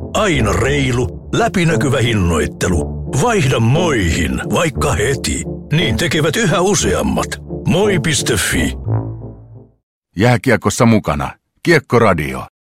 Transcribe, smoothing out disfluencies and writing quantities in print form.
Aina reilu, läpinäkyvä hinnoittelu. Vaihda Moihin, vaikka heti. Niin tekevät yhä useammat. Moi.fi. Jääkiekossa mukana. Kiekkoradio.